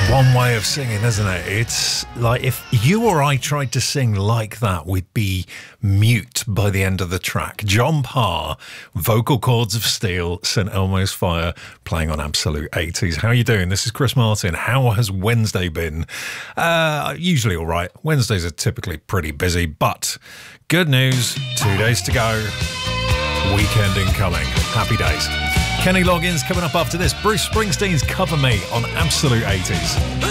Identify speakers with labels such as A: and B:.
A: One way of singing, isn't it? It's like if you or I tried to sing like that, we'd be mute by the end of the track. John Parr, Vocal Cords of Steel, St Elmo's Fire, playing on Absolute 80s. How are you doing? This is Chris Martin. How has Wednesday been? Usually all right. Wednesdays are typically pretty busy, but good news, 2 days to go. Weekend incoming. Happy days. Kenny Loggins coming up after this. Bruce Springsteen's Cover Me on Absolute 80s.